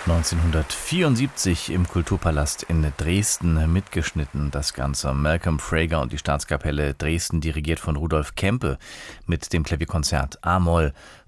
1974 im Kulturpalast in Dresden mitgeschnitten, das Ganze. Malcolm Frager und die Staatskapelle Dresden, dirigiert von Rudolf Kempe, mit dem Klavierkonzert A-Moll